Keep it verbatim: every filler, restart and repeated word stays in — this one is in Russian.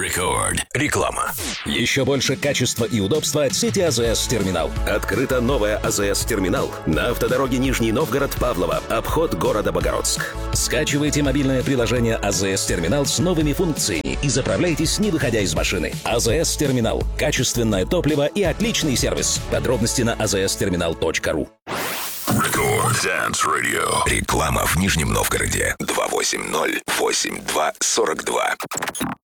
Record. Реклама. Еще больше качества и удобства от сети АЗС Терминал. Открыта новая АЗС Терминал на автодороге Нижний Новгород-Павлово, обход города Богородск. Скачивайте мобильное приложение АЗС Терминал с новыми функциями и заправляйтесь, не выходя из машины. АЗС Терминал. Качественное топливо и отличный сервис. Подробности на а зэ эс терминал точка ру. Record Dance Radio. Реклама в Нижнем Новгороде. два восемь ноль восемь два сорок два.